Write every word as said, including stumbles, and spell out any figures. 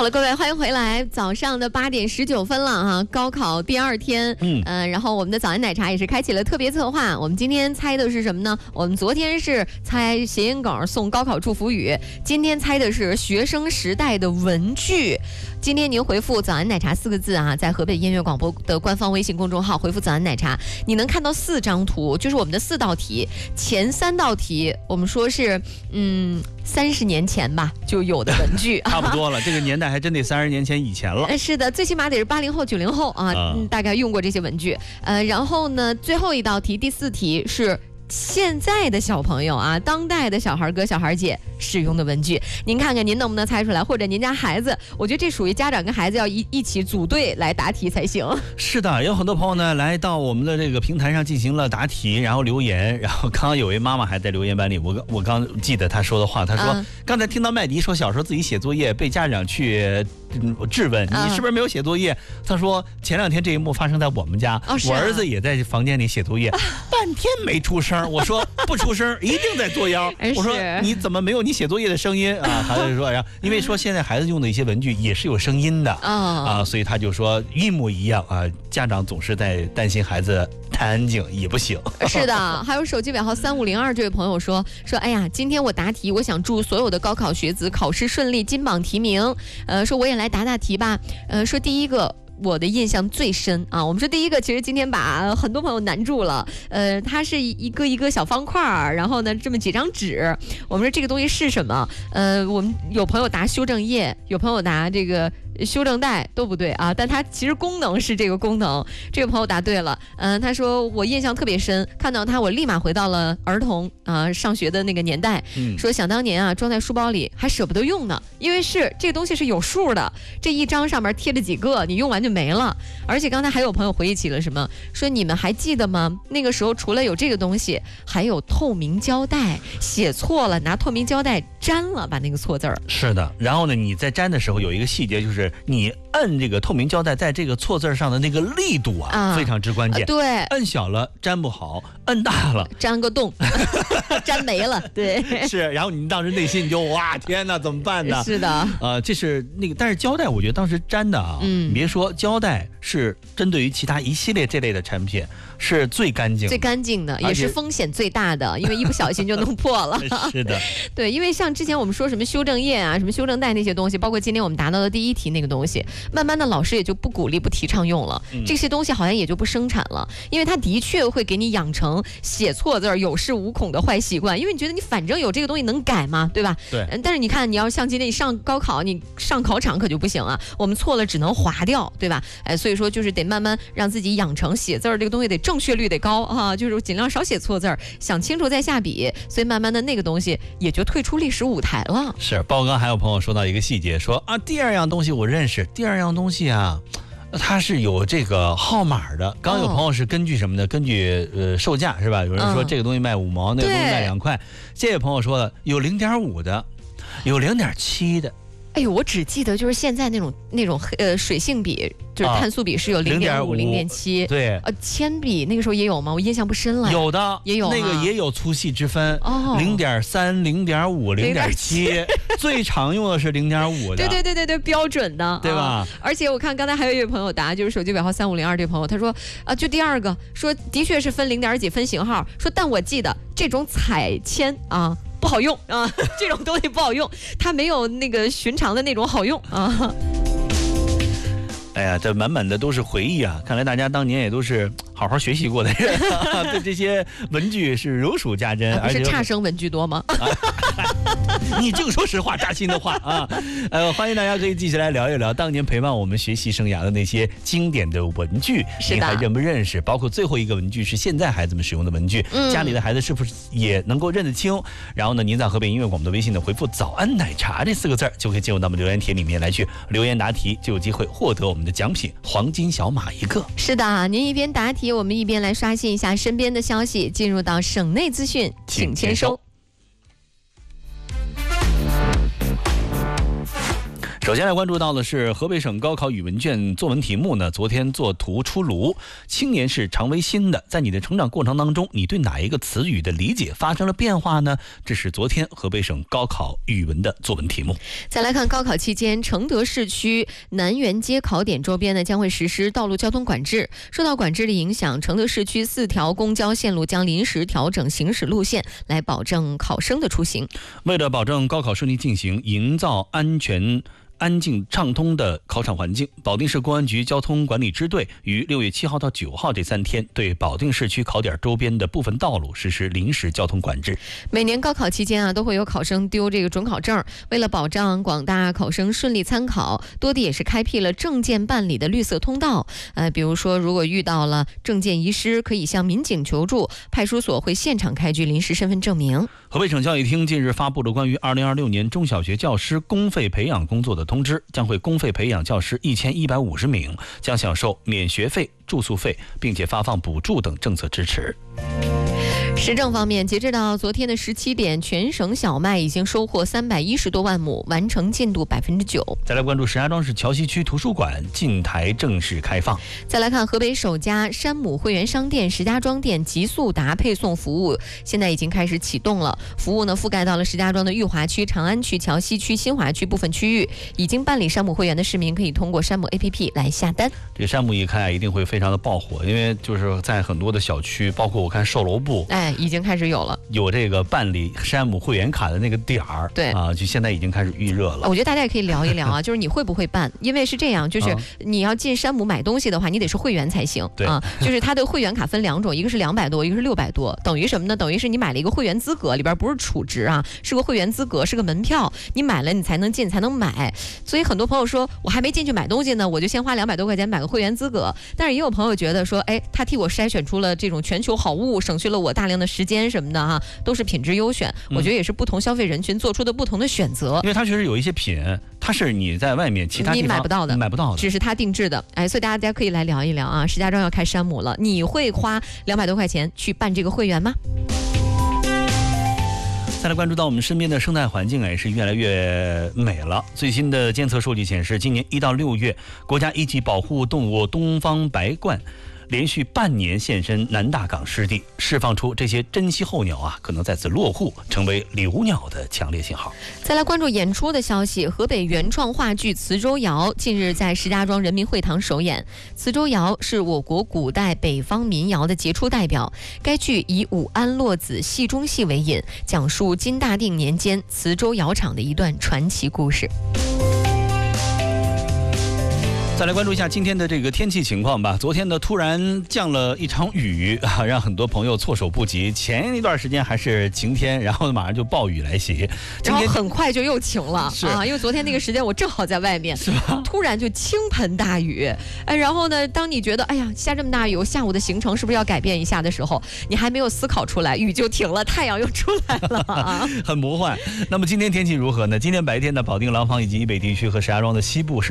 好了，各位，欢迎回来。早上的八点十九分了哈，高考第二天，嗯，呃，然后我们的早安奶茶也是开启了特别策划。我们今天猜的是什么呢？我们昨天是猜谐音梗送高考祝福语，今天猜的是学生时代的文具。今天您回复早安奶茶四个字啊，在河北音乐广播的官方微信公众号回复早安奶茶，你能看到四张图，就是我们的四道题。前三道题我们说是嗯三十年前吧就有的文具， 差不多了，这个年代还真得三十年前以前了。 是的，最起码得是八零后九零后啊、嗯，大概用过这些文具。呃，然后呢，最后一道题第四题是现在的小朋友啊，当代的小孩哥小孩姐使用的文具，您看看您能不能猜出来，或者您家孩子，我觉得这属于家长跟孩子要一一起组队来答题才行。 是的，有很多朋友呢来到我们的这个平台上进行了答题，然后留言，然后刚刚有位妈妈还在留言板里，我我刚记得她说的话，她说、嗯、刚才听到麦迪说小时候自己写作业被家长去质问、嗯、你是不是没有写作业，她说前两天这一幕发生在我们家、哦啊、我儿子也在房间里写作业、啊、半天没出声，我说不出声一定在作妖，我说你怎么没有你写作业的声音啊？孩子说呀，因为说现在孩子用的一些文具也是有声音的、哦、啊，所以他就说一模一样啊。家长总是在担心孩子太安静也不行。 是的，还有手机尾号三五零二这位朋友说说，哎呀，今天我答题，我想祝所有的高考学子考试顺利，金榜题名。呃，说我也来答答题吧。呃，说第一个。我的印象最深啊，我们说第一个，其实今天把很多朋友难住了。呃，它是一个一个小方块儿，然后呢这么几张纸。我们说这个东西是什么？呃，我们有朋友答修正液，有朋友答这个修正带，都不对啊。但它其实功能是这个功能。这个朋友答对了，嗯、呃，他说我印象特别深，看到他我立马回到了儿童啊、呃、上学的那个年代。嗯，说想当年啊装在书包里还舍不得用呢，因为是这个东西是有数的，这一张上面贴着几个，你用完就没了。而且刚才还有朋友回忆起了什么，说你们还记得吗？那个时候除了有这个东西，还有透明胶带，写错了拿透明胶带粘了，把那个错字儿。 是的，然后呢，你在粘的时候有一个细节，就是你摁这个透明胶带在这个错字上的那个力度啊，啊非常之关键、啊。对，摁小了粘不好，摁大了粘个洞，粘没了。对， 是。然后你当时内心你就哇，天哪，怎么办呢？ 是的， 呃，这是那个，但是胶带我觉得当时粘的啊，嗯，你别说。胶带是针对于其他一系列这类的产品是最干净、 最干净的，也是风险最大的，因为一不小心就弄破了。 是的， 对，因为像之前我们说什么修正液啊、什么修正带那些东西，包括今天我们达到的第一题那个东西，慢慢的老师也就不鼓励、不提倡用了，嗯、这些东西好像也就不生产了，因为它的确会给你养成写错字有恃无恐的坏习惯，因为你觉得你反正有这个东西能改嘛，对吧？ 对。 但是你看，你要像今天你上高考，你上考场可就不行啊，我们错了只能划掉。对吧？哎，所以说就是得慢慢让自己养成写字儿这个东西得正确率得高啊，就是尽量少写错字儿，想清楚再下笔。所以慢慢的那个东西也就退出历史舞台了。 是，包括刚还有朋友说到一个细节，说啊，第二样东西我认识，第二样东西啊，它是有这个号码的。刚有朋友是根据什么呢？根据呃售价是吧？有人说这个东西卖五毛，嗯、那个东西卖两块。这位朋友说的有零点五的，有零点七的。 哎呦，我只记得就是现在那种那种呃水性笔，就是碳素笔是有零点五、零点七， 对， 呃，铅笔那个时候也有吗？我印象不深了。 有的， 也有、啊、 那个也有粗细之分，哦，零点三、零点五、零点七，最常用的是零点五的。 对对对对对，标准的， 对吧？ 啊、而且我看刚才还有一位朋友答，就是手机尾号三五零二这朋友，他说啊，就第二个说的确是分零点几分型号，说但我记得这种彩铅啊。不好用啊，这种东西不好用，它没有那个寻常的那种好用啊。 哎呀，这满满的都是回忆啊！看来大家当年也都是好好学习过的人，对这些文具是如数家珍， 而且不是差生文具多吗？ 你净说实话，扎心的话啊！呃，欢迎大家可以继续来聊一聊当年陪伴我们学习生涯的那些经典的文具，您还认不认识？包括最后一个文具是现在孩子们使用的文具，嗯、家里的孩子是不是也能够认得清？然后呢，您在河北音乐广播的微信呢回复“早安奶茶”这四个字就可以进入到我们留言帖里面来去留言答题，就有机会获得我们的奖品黄金小马一个。 是的，您一边答题，我们一边来刷新一下身边的消息，进入到省内资讯，请签收。 首先来关注到的是河北省高考语文卷作文题目呢，昨天作图出炉。青年是常为新的，在你的成长过程当中，你对哪一个词语的理解发生了变化呢？这是昨天河北省高考语文的作文题目。 再来看高考期间，承德市区南园街考点周边呢将会实施道路交通管制。受到管制的影响，承德市区四条公交线路将临时调整行驶路线，来保证考生的出行。 为了保证高考顺利进行，营造安全安静畅通的考场环境，保定市公安局交通管理支队于六月七号到九号这三天，对保定市区考点周边的部分道路实施临时交通管制。 每年高考期间啊，都会有考生丢这个准考证。为了保障广大考生顺利参考，多地也是开辟了证件办理的绿色通道。呃，比如说，如果遇到了证件遗失，可以向民警求助，派出所会现场开具临时身份证明。 河北省教育厅近日发布了关于二零二六年中小学教师公费培养工作的通知，将会公费培养教师一千一百五十名，将享受免学费、住宿费，并且发放补助等政策支持。 时政方面，截至到昨天的十七点，全省小麦已经收获三百一十多万亩，完成进度百分之九。 再来关注石家庄市桥西区图书馆进台正式开放。 再来看河北首家山姆会员商店石家庄店极速达配送服务，现在已经开始启动了。服务呢覆盖到了石家庄的裕华区、长安区、桥西区、新华区部分区域。已经办理山姆会员的市民可以通过山姆 A P P 来下单。 这山姆一开一定会非常的爆火，因为就是在很多的小区，包括我看售楼部， 哎，已经开始有了， 有这个办理山姆会员卡的那个点儿， 对啊，就现在已经开始预热了。 我觉得大家也可以聊一聊啊，就是你会不会办？因为是这样，就是你要进山姆买东西的话，你得是会员才行。 对啊，就是它的会员卡分两种，一个是两百多，一个是六百多，等于什么呢？等于是你买了一个会员资格，里边不是储值啊，是个会员资格，是个门票，你买了你才能进，才能买。所以很多朋友说，我还没进去买东西呢，我就先花两百多块钱买个会员资格。但是也有朋友觉得说，哎，他替我筛选出了这种全球好物，省去了我大量的时间什么的哈，都是品质优选。我觉得也是不同消费人群做出的不同的选择， 因为它确实有一些品，它是你在外面其他地方你买不到的， 买不到的， 只是它定制的。哎，所以大家可以来聊一聊啊，石家庄要开山姆了，你会花两百多块钱去办这个会员吗？ 再来关注到我们身边的生态环境也是越来越美了。最新的监测数据显示，今年一到六月，国家一级保护动物东方白鹳连续半年现身南大港湿地，释放出这些珍稀候鸟啊可能在此落户，成为留鸟的强烈信号。 再来关注演出的消息，河北原创话剧《磁州谣》近日在石家庄人民会堂首演。磁州谣是我国古代北方民谣的杰出代表，该剧以武安洛子戏中戏为引，讲述金大定年间磁州窑厂的一段传奇故事。 再来关注一下今天的这个天气情况吧。昨天呢，突然降了一场雨啊，让很多朋友措手不及。前一段时间还是晴天，然后马上就暴雨来袭， 然后很快就又晴了啊。因为昨天那个时间我正好在外面， 是吧？ 突然就倾盆大雨，哎，然后呢，当你觉得哎呀下这么大雨，我下午的行程是不是要改变一下的时候，你还没有思考出来，雨就停了，太阳又出来了啊， 很魔幻。那么今天天气如何呢？今天白天的保定、廊坊以及以北地区和石家庄的西部是